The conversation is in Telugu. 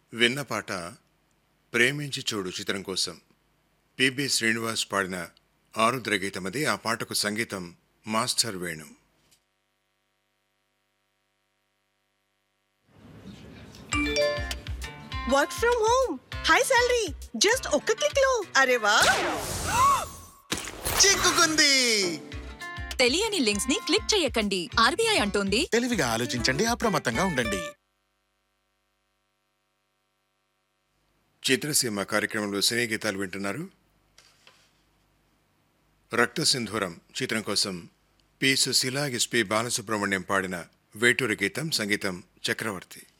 విన్న పాట ప్రేమించి చూడు చిత్రం కోసం పిబి శ్రీనివాస్ పాడిన ఆరుద్ర గీతమది. ఆ పాటకు సంగీతం master Venu. Work from home, high salary, just ఒక్క క్లిక్ లో. అరే వా, చిక్కుకుంది. తెలియని లింక్స్ ని క్లిక్ చేయకండి. ఆర్బీఐ అంటోంది, తెలివిగా ఆలోచించండి, అప్రమత్తంగా ఉండండి. చిత్రసీమ కార్యక్రమంలో సినీ గీతాలు వింటున్నారు. రక్త సింధూరం చిత్రం కోసం పి సుశీల ఎస్పి బాలసుబ్రహ్మణ్యం పాడిన వేటూరి గీతం, సంగీతం చక్రవర్తి.